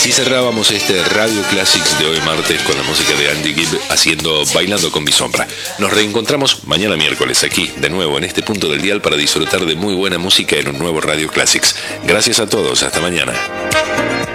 Así cerrábamos este Radio Classics de hoy martes con la música de Andy Gibb haciendo Bailando con mi sombra. Nos reencontramos mañana miércoles aquí, de nuevo en este punto del dial para disfrutar de muy buena música en un nuevo Radio Classics. Gracias a todos, hasta mañana.